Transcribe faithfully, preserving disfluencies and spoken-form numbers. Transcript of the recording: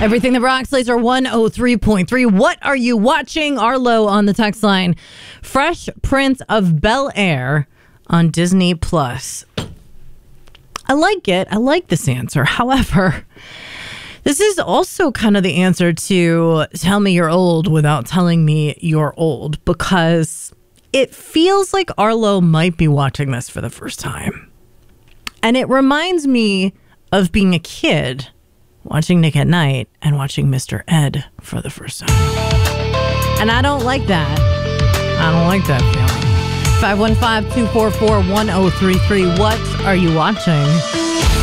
Everything that rocks, Laser one oh three point three. What are you watching? Arlo on the text line. Fresh Prince of Bel-Air on Disney Plus. I like it. I like this answer. However, this is also kind of the answer to tell me you're old without telling me you're old, because it feels like Arlo might be watching this for the first time. And it reminds me of being a kid watching Nick at Night and watching Mister Ed for the first time. And I don't like that. I don't like that feeling. five one five, two four four, one oh three three. What are you watching?